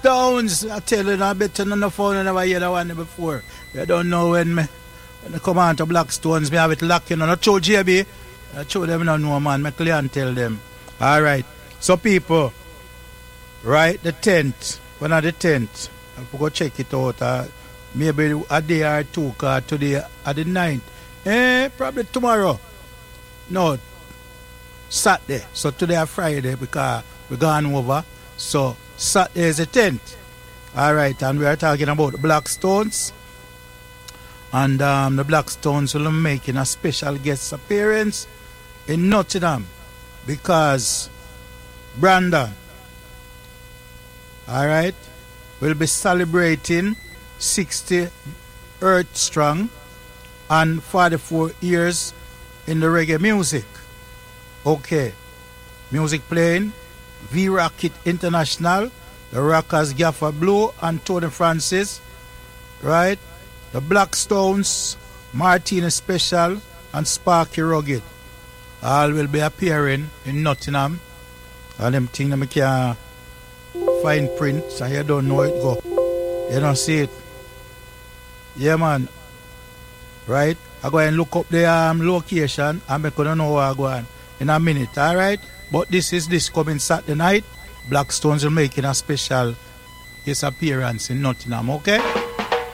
Downs, I tell you, I bet you none of phone I never hear that one before. You don't know when they come on to Blackstones, me have it locked, you know. Not show JB. I show them no know, man. Me clear and tell them. Alright. So people, right, the 10th. When are the 10th? I go check it out. Maybe a day or two, cause today at the 9th. Probably tomorrow. No, Saturday. So today is Friday because we're gone over. So Saturday is the 10th. Alright, and we are talking about the Blackstones. And the Blackstones will be making a special guest appearance in Nottingham because Brandon, alright, will be celebrating 60 Earth Strong and 44 years in the reggae music. Okay, music playing, V-Rocket International, the Rockers Gaffer Blue and Tony Francis, right? The Blackstones, Martina Special and Sparky Rugged. All will be appearing in Nottingham. And them things that can fine print, so you don't know it go. You don't see it. Yeah, man. Right? I go and look up the location and I'm going to know where I go on in a minute, alright? But this coming Saturday night. Blackstones will making a special guest appearance in Nottingham, okay?